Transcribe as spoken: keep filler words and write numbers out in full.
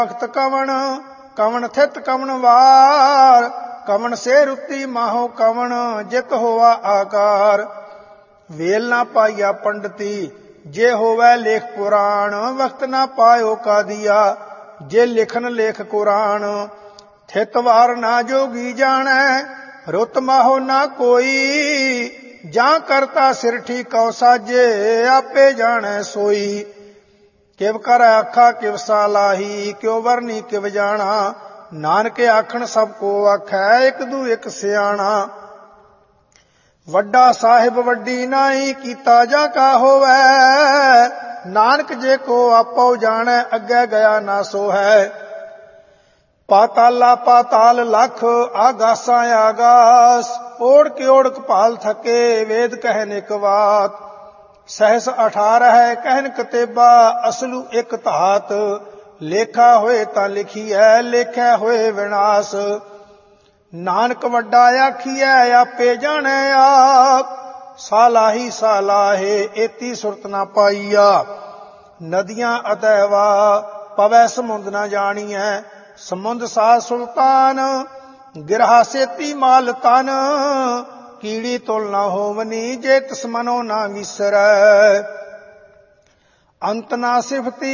ਤਖਤ ਕਵਣ ਕਵਣ ਥਿਤ ਕਵਣ ਵਾਰ ਕਵਣ ਸੇ ਰੁੱਤੀ ਮਾਹੋ ਕਵਣ ਜਿਤ ਹੋਵਾ ਆਕਾਰ। ਵੇਲ ਨਾ ਪਾਈਆ ਪੰਡਤੀ ਜੇ ਹੋਵੈ ਲੇਖ ਪੁਰਾਣ ਵਕਤ ਨਾ ਪਾਇਓ ਕਾਦੀਆ ਜੇ ਲਿਖਨ ਲੇਖ ਕੁਰਾਨ। ਥਿਤ ਵਾਰ ਨਾ ਜੋਗੀ ਜਾਣੈ ਰੁੱਤ ਮਾਹੋ ਨਾ ਕੋਈ ਜਾਂ ਕਰਤਾ ਸਿਰ ਠੀਕਉ ਸਾਜੇ ਆਪੇ ਜਾਣੈ ਸੋਈ। ਕਿਵ ਕਰ ਆਖਾ ਕਿਵ ਸਾਲਾਹੀ ਕਿਉ ਵਰਨੀ ਕਿਵ ਜਾਣਾ ਨਾਨਕ ਆਖਣ ਸਭ ਕੋ ਆਖੈ ਇਕ ਦੂ ਇਕ ਸਿਆਣਾ। ਵੱਡਾ ਸਾਹਿਬ ਵੱਡੀ ਨਾਈ ਕੀਤਾ ਜਾ ਕਾ ਹੋਵੈ ਨਾਨਕ ਜੇ ਕੋ ਆਪੋ ਜਾਣੈ ਅੱਗੇ ਗਿਆ ਨਾ ਸੋ ਹੈ। ਪਾਤਾਲਾ ਪਾਤਾਲ ਲਖ ਆਗਾਸਾਂ ਆਗਾਸ ਓੜ ਕੇ ਓੜਕ ਭਾਲ ਥਕੇ ਵੇਦ ਕਹਿਨ ਇਕ ਬਾਤ। ਸਹਿਸ ਅਠਾਰਹ ਕਹਿਨ ਕਤੇਬਾ ਅਸਲੂ ਇਕ ਧਾਤ ਲੇਖਾ ਹੋਏ ਤਾਂ ਲਿਖੀਐ ਲੇਖੈ ਹੋਏ ਵਿਨਾਸ਼। ਨਾਨਕ ਵੱਡਾ ਆਖੀਐ ਆਪੇ ਜਾਣੈ ਆਪ ਸਾਲਾਹੀ ਸਾਲਾਹੇ ਏਤੀ ਸੁਰਤ ਨਾ ਪਾਈਆ। ਨਦੀਆਂ ਅਤੈਵਾ ਪਵੈ ਸਮੁੰਦ ਨਾ ਜਾਣੀਐ ਸਮੁੰਦ ਸਾ ਸੁਲਤਾਨ ਗਿਰਹਾ ਸੇਤੀ ਮਾਲ ਤਨ ਕੀੜੀ ਤੁਲ ਨਾ ਹੋਵਨੀ ਜੇ ਤਿਸ ਮਨੋ ਨਾ ਵਿਸਰੈ। ਅੰਤ ਨਾ ਸਿਫਤੀ